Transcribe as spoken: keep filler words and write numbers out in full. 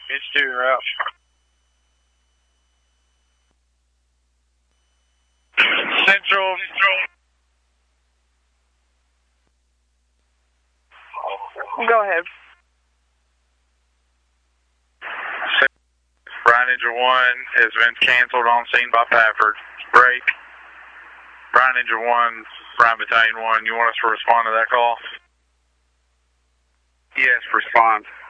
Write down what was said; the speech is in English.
It's two route. Central. Go ahead. Brian Ninja one has been canceled on scene by Pafford. Break. Brian Ninja one, Brian Battalion one, you want us to respond to that call? Yes, respond.